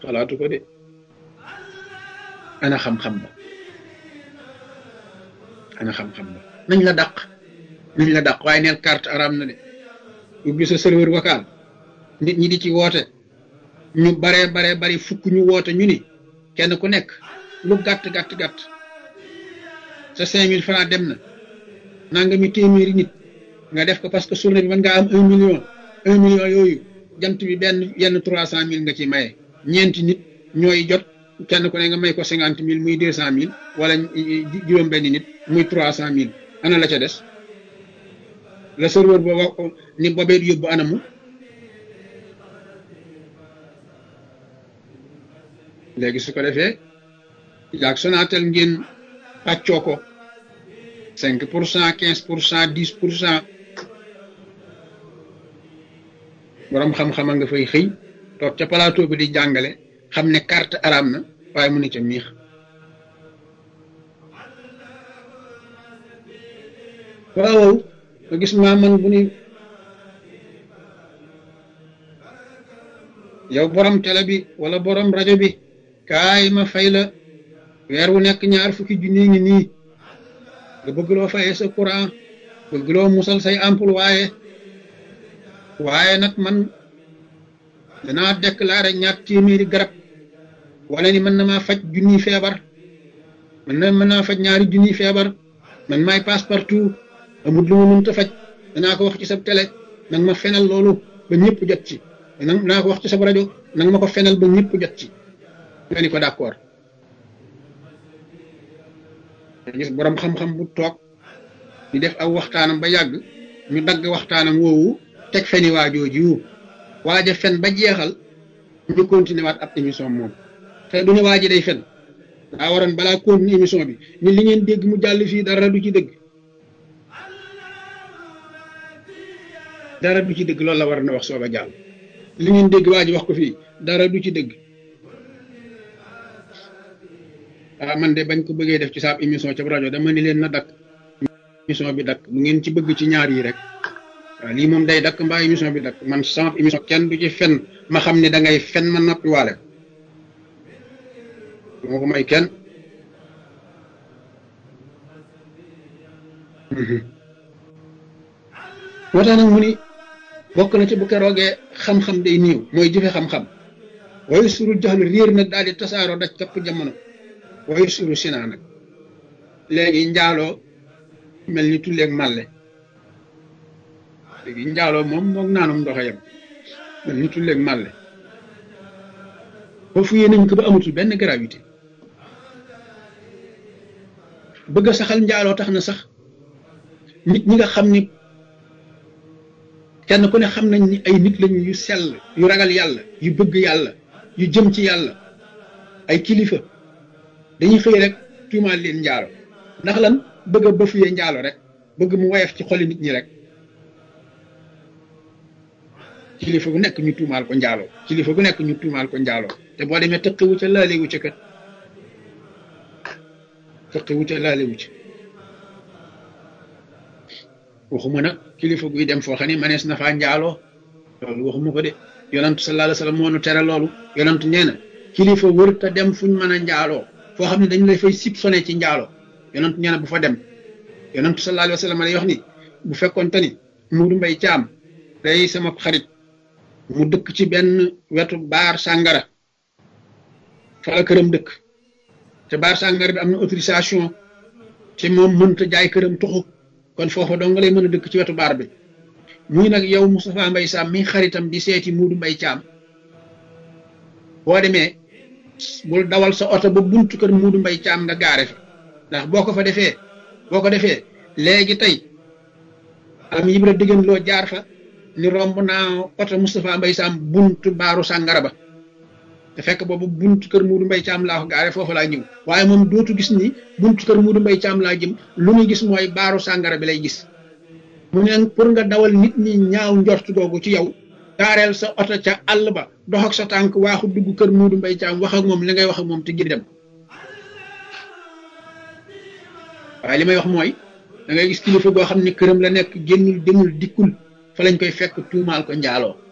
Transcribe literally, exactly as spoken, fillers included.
xalaatu ko de ana xam-xam ba ana xam-xam ba nañ la dàq nañ la dàq waaye neel carte araam na de ubbi sa serveur vocal nit ñi di ci woote ñu baree baree bari fukk ñu woote ñu ni kenn ku nekk lu gàtt gàtt gàtt sa cinq mille francs dem na nanga mi téeméeri nit nga def ko parce que journée bi mën ngaa am un million un million yooyu jant bi benn yenn trois cent mille nga ci maye ñeenti nit ñooy jot kenn ku ne nga may ko cinquante mille muy deux cent mille wala juróom benn nit muy trois cent mille ana la ca des le serveur booba ni boobee yóbbu anamu léegi su ko defee yaag Sonatel ngeen pàccoo ko cinq pour cent quinze pour cent dix pour cent borom xam-xam a nga fay xëy toog ca plateau bi di jàngale xam ne carte araam na waaye mu ne ca miix waaw nga gis maa man bu ni yow borom télé bi wala borom rajo bi kaay ma fay la weer wu nekk ñaar fukki junni ngi nii nga bëgg loo fayee sa courant bëgg loo musal say ampoule waaye waaye nag man danaa déclaré ñaar téeméeri garab wala ni mën na maa faj junniy feebar man na mën naa faj ñaari junniy feebar man maay passe partout amul lu ma mënta faj danaa ko wax ci sa télé nag ma fenal loolu ba ñëpp jot ci danaa ko wax ci sa rajo nag ma ko fenal ba ñëpp jot ci nga ni ko d'accord gis borom xam-xam bu toog di def aw waxtaanam ba yàgg ñu dagg waxtaanam woowu teg feni waajoo jiwu waaja fen ba jeexal ñu continuer waat ab émission moom te du ne waaji day fen daa waroon balaa continuer émission bi ni li ngeen dégg mu jàll fii dara du ci dëgg dara du ci dëgg loolu la war na wax soog a jàll li ngeen dégg waaji wax ko fii dara du ci dëgg ah man de bañ ko bëggee def ci saab émission ca rajo dama ni leen na dakk émission bi dakk bu ngeen ci bëgg ci ñaar yi rek waaw lii moom day dakk mbaa émission bi dakk man sama émission kenn du ci fen ma xam ne da ngay fen ma noppi waale moo ko may kenn moo tax nag mu ni bokk na ci bu keroogee xam-xam day niiw mooy jëfe xam-xam wayu suru jaxlu réer nag daal di tasaaroo daj kapp jamono wayu suru sinaa nag léegi njaaloo mel ni tulleeg màlle léegi njaaloo moom moog naanum ndoxe yam mel ni tulleeg màlle foofu yée nañ ko ba amatul benn gravité bëgg a saxal njaaloo tax na sax nit ñi nga xam ni kenn ku ne xam nañ ni ay nit lañu yu sell yu ragal yàlla yu bëgg yàlla yu jëm ci yàlla ay kilifa dañuy xëy rek tuumaal leen njaalo ndax lan bëgg a bëfuyee njaalo rek bëgg mu woyof ci xoli nit ñi rek kilifa gu nekk ñu tuumaal ko njaalo kilifa gu nekk ñu tuumaal ko njaalo te boo demee tëqiwu ca laalewu ca kat tëqiwu ca laalewu ca waxuma nag kilifa guy dem foo xam ne manees na faa njaaloo loolu waxuma ko de yonantu sallallahu alayhi wa sallam moo nu tere loolu yonantu nee na kilifa wër te dem fuñ mën a njaaloo foo xam ne dañu lay fay sib sone ci njaaloo yonantu nee na bu fa dem yonantu sallallahu alayhi wa sallam day wax ni bu fekkoon te ni Muudu Mbay Caam day sama xarit mu dëkk ci benn wetu baar sàngara fa la këram dëkk te baar sàngara bi am na autorisation te moom mënta jaay këram tuxu kon foofa dong nga lay mën a dëkk ci wetu baar bi muy nag yow Moustapha Mbay Sam mi xaritam di seeti Muudu Mbay Caam boo demee bul dawal sa oto ba buntu kër Muudu Mbay Caam nga gaare fa ndax boo ko fa defee boo ko defee léegi tey am yibra diggéen loo jaar fa ni romb naa oto Moustapha Mbay Sam buntu baaru sàngara ba te fekk boobu buntu kër Muudu Mbay Caam laa ko gaare foofu laa ñëw waaye moom dootu gis ni buntu kër Muudu Mbay Caam laa jëm lu muy gis mooy baaru sàngara bi lay gis mu ne pour nga dawal nit ñi ñaaw njort googu ci yow gaareel sa oto ca àll ba dox ak sa tànk waaxu dugg kër Muudu Mbay Caam wax ak moom li ngay wax ak moom te gi dem waaye li may wax mooy da ngay gis kilifa goo xam ne këram la nekk génnul demul dikkul fa lañ koy fekk tuumaal ko njaaloo